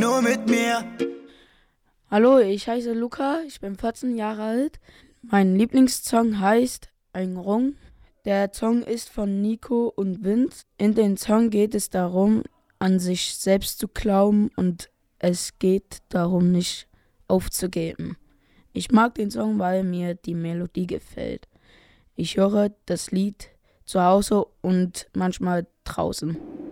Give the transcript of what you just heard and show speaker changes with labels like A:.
A: Nur mit mir.
B: Hallo, ich heiße Luca, ich bin 14 Jahre alt. Mein Lieblingssong heißt Ein Rung. Der Song ist von Nico und Vince. In dem Song geht es darum, an sich selbst zu glauben und es geht darum, nicht aufzugeben. Ich mag den Song, weil mir die Melodie gefällt. Ich höre das Lied zu Hause und manchmal draußen.